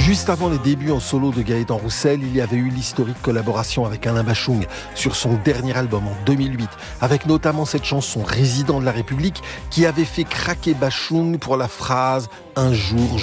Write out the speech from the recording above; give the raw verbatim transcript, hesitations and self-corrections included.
Juste avant les débuts en solo de Gaëtan Roussel, il y avait eu l'historique collaboration avec Alain Bachung sur son dernier album en deux mille huit, avec notamment cette chanson Résident de la République qui avait fait craquer Bachung pour la phrase « Un jour